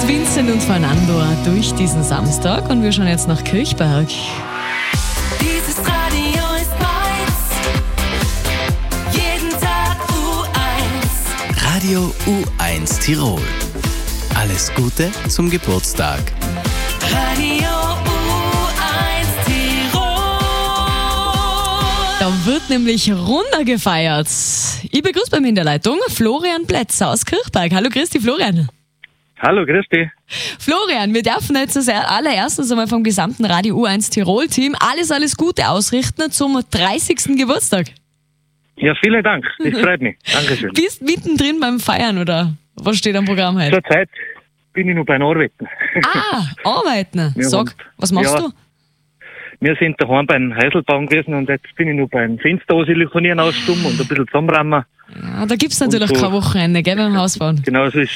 Vincent und Fernando durch diesen Samstag und wir schauen jetzt nach Kirchberg. Dieses Radio ist meins. Jeden Tag U1. Radio U1 Tirol. Alles Gute zum Geburtstag. Radio U1 Tirol. Da wird nämlich runtergefeiert. Ich begrüße bei mir in der Leitung Florian Plätzer aus Kirchberg. Hallo, grüß dich, Florian. Hallo, grüß dich. Florian, wir dürfen jetzt als allererstens einmal vom gesamten Radio U1 Tirol-Team alles Gute ausrichten zum 30. Geburtstag. Ja, vielen Dank. Das freut mich. Dankeschön. Bist mittendrin beim Feiern oder was steht am Programm heute? Zurzeit bin ich noch beim Arbeiten. Arbeiten. Ja, Sag, was machst ja. du? Wir sind daheim beim Häuselbauen gewesen und jetzt bin ich noch beim Fenster aussilikonieren ausstummen und ein bisschen zusammenrammen. Ja, da gibt es natürlich Und so. kein Wochenende, gell, beim Hausbauen. Genau so ist.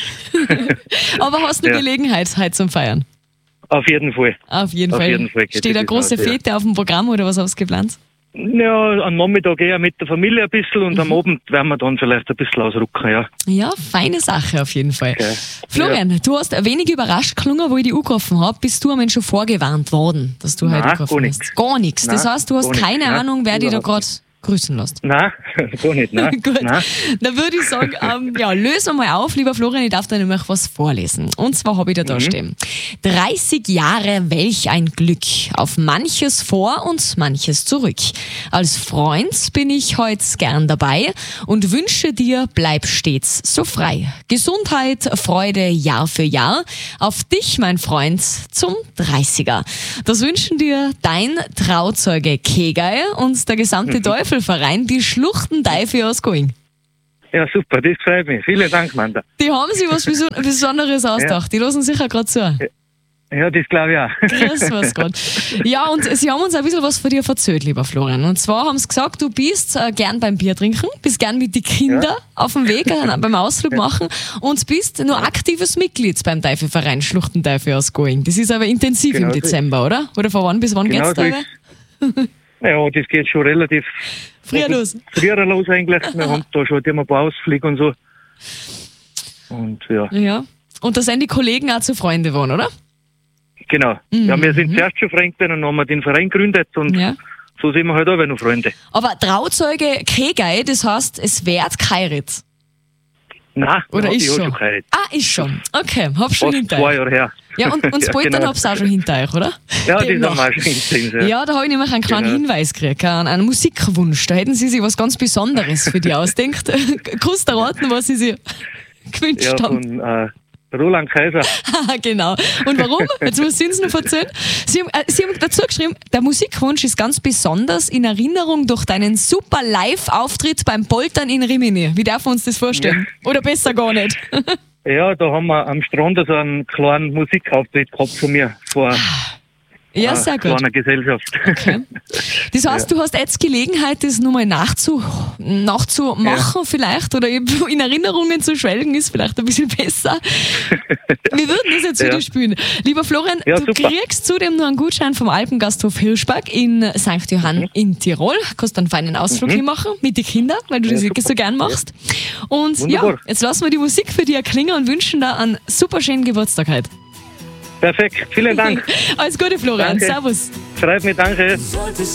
Aber hast du Ja. Gelegenheit heute zum Feiern? Auf jeden Fall. Auf jeden Auf Fall. jeden Fall geht Steht eine das große aus, ja. Fete auf dem Programm oder was hast du geplant? Ja, am Nachmittag eher mit der Familie ein bisschen und am Abend werden wir dann vielleicht ein bisschen ausrücken, ja. Ja, feine Sache auf jeden Fall. Okay. Florian, du hast ein wenig überrascht gelungen, wo ich die angerufen habe. Bist du am Ende schon vorgewarnt worden, dass du heute Nein, angerufen gar hast? nichts. Gar nichts. Das Nein, heißt, du hast gar nichts. keine Nein, Ahnung, wer dich da überhaupt gerade grüßen lässt. Nein, gar nicht, nein. Gut, Nein. dann würde ich sagen, lösen wir mal auf, lieber Florian, ich darf dir nämlich was vorlesen. Und zwar habe ich da stehen. 30 Jahre, welch ein Glück. Auf manches vor und manches zurück. Als Freund bin ich heute gern dabei und wünsche dir, bleib stets so frei. Gesundheit, Freude Jahr für Jahr. Auf dich, mein Freund, zum 30er. Das wünschen dir dein Trauzeuge Kegei und der gesamte Teufelverein, die Schluchtenteufel aus Going. Ja, super, das freut mich. Vielen Dank, Manda. Die haben sich was Besonderes ausgedacht. Die lassen sicher gerade zu. Ja, das glaube ich auch. Grüß was Gott. Ja, und sie haben uns ein bisschen was von dir erzählt, lieber Florian. Und zwar haben sie gesagt, du bist gern beim Bier trinken, bist gern mit den Kindern auf dem Weg beim Ausflug machen und bist nur aktives Mitglied beim Teufelverein Schluchtenteufel aus Going. Das ist aber intensiv Genau im so Dezember, oder? Oder von wann bis wann Genau geht's so da? ist. Ja, das geht schon relativ Früher los. Früher los eigentlich. Wir haben da schon immer ein paar Ausflüge und so. Und ja, Ja. Und da sind die Kollegen auch zu Freunde geworden, oder? genau. Ja, wir sind zuerst schon Freunde gewesen und dann haben wir den Verein gegründet und Ja. so sind wir halt auch noch Freunde. Aber Trauzeuge Kegei, das heißt, es wird geheiratet. Nein, Oder ist ich schon? schon geheiratet. Ah, ist schon. Okay, hab schon Fast hinter 2 euch. Jahre her. Ja, und das Poltern genau. hab's auch schon hinter euch, oder? Ja, das Demnach. haben wir auch schon hinter uns. Ja, da habe ich nämlich einen kleinen Genau. Hinweis gekriegt, einen Musikwunsch. Da hätten sie sich was ganz Besonderes für dich ausdenkt. Kannst du raten, was sie sich gewünscht Ja, haben? von Roland Kaiser. Genau. Und warum? Jetzt muss ich es noch erzählen. Sie haben dazu geschrieben, der Musikwunsch ist ganz besonders in Erinnerung durch deinen super Live-Auftritt beim Poltern in Rimini. Wie darf man uns das vorstellen? Oder besser gar nicht? Ja, da haben wir am Strand so einen kleinen Musikauftritt gehabt von mir vor Ja, sehr gut. einer Gesellschaft. Okay. Das heißt, du hast jetzt Gelegenheit, das nochmal nachzumachen vielleicht oder eben in Erinnerungen zu schwelgen, ist vielleicht ein bisschen besser. Wir würden das jetzt wieder spielen. Lieber Florian, Ja, du super. kriegst zudem noch einen Gutschein vom Alpengasthof Hirschberg in St. Johann in Tirol. Kannst einen feinen Ausflug hinmachen mit den Kindern, weil du das wirklich so gern machst. Und ja, Wunderbar. jetzt lassen wir die Musik für dich erklingen und wünschen dir einen super schönen Geburtstag heute. Perfekt, vielen Dank. Alles Gute, Florian. Danke. Servus. Freut mich, danke.